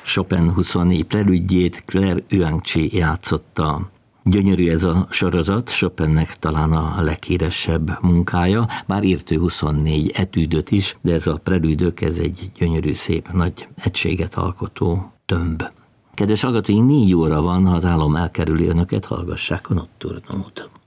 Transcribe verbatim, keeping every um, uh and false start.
Chopin huszonnégy prelüdjét Claire Yuangchi játszotta. Gyönyörű ez a sorozat, Chopinnek talán a leghíresebb munkája, bár írt ő huszonnégy etűdöt is, de ez a prelüdök, ez egy gyönyörű, szép, nagy egységet alkotó tömb. Kedves hallgatóink, négy óra van, ha az álom elkerüli önöket, hallgassák a Nocturnumot.